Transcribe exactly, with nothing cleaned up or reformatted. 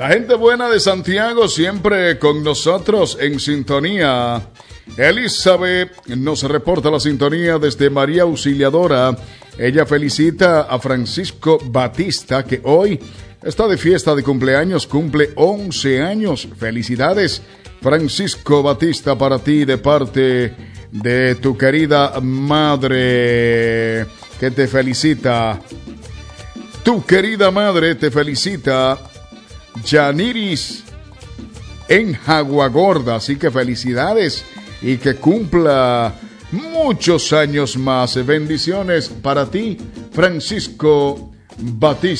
La gente buena de Santiago siempre con nosotros en sintonía. Elizabeth nos reporta la sintonía desde María Auxiliadora. Ella felicita a Francisco Batista, que hoy está de fiesta de cumpleaños, cumple once años. Felicidades, Francisco Batista, para ti de parte de tu querida madre, que te felicita. Tu querida madre te felicita, Yaniris, en Jaguagorda. Así que felicidades y que cumpla muchos años más. Bendiciones para ti, Francisco Batista.